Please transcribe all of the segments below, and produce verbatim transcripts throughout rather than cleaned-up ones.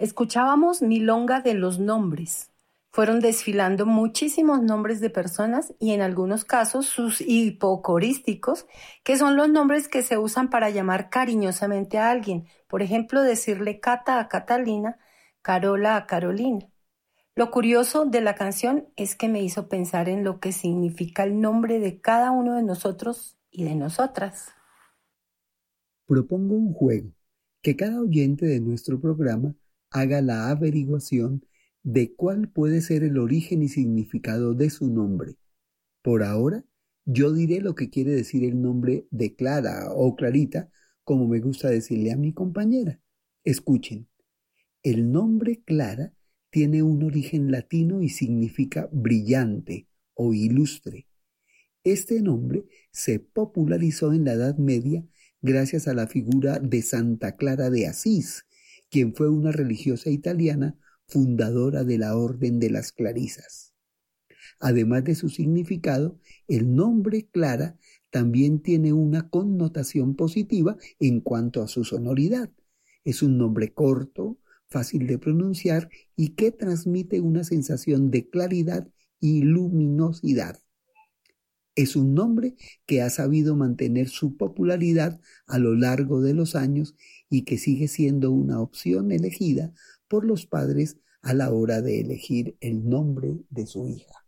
Escuchábamos Milonga de los nombres. Fueron desfilando muchísimos nombres de personas y en algunos casos sus hipocorísticos, que son los nombres que se usan para llamar cariñosamente a alguien. Por ejemplo, decirle Cata a Catalina, Carola a Carolina. Lo curioso de la canción es que me hizo pensar en lo que significa el nombre de cada uno de nosotros y de nosotras. Propongo un juego, que cada oyente de nuestro programa haga la averiguación de cuál puede ser el origen y significado de su nombre. Por ahora, yo diré lo que quiere decir el nombre de Clara o Clarita, como me gusta decirle a mi compañera. Escuchen, el nombre Clara tiene un origen latino y significa brillante o ilustre. Este nombre se popularizó en la Edad Media gracias a la figura de Santa Clara de Asís, quien fue una religiosa italiana fundadora de la Orden de las Clarisas. Además de su significado, el nombre Clara también tiene una connotación positiva en cuanto a su sonoridad. Es un nombre corto, fácil de pronunciar y que transmite una sensación de claridad y luminosidad. Es un nombre que ha sabido mantener su popularidad a lo largo de los años y que sigue siendo una opción elegida por los padres a la hora de elegir el nombre de su hija.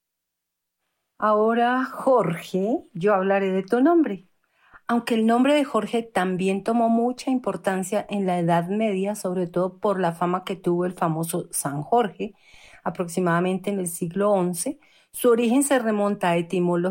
Ahora, Jorge, yo hablaré de tu nombre. Aunque el nombre de Jorge también tomó mucha importancia en la Edad Media, sobre todo por la fama que tuvo el famoso San Jorge, aproximadamente en el siglo once, su origen se remonta a etimología